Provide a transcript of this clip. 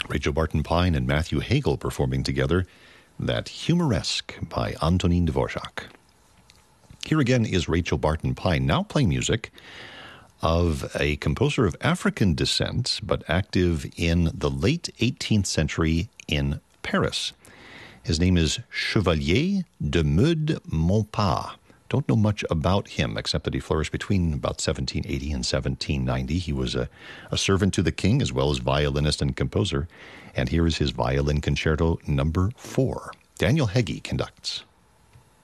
Rachel Barton Pine and Matthew Hagel performing together that Humoresque by Antonin Dvorak. Here again is Rachel Barton Pine, now playing music of a composer of African descent, but active in the late 18th century in Paris. His name is Chevalier de Meud Montpas. Don't know much about him, except that he flourished between about 1780 and 1790. He was a servant to the king, as well as violinist and composer. And here is his Violin Concerto No. 4. Daniel Heggie conducts.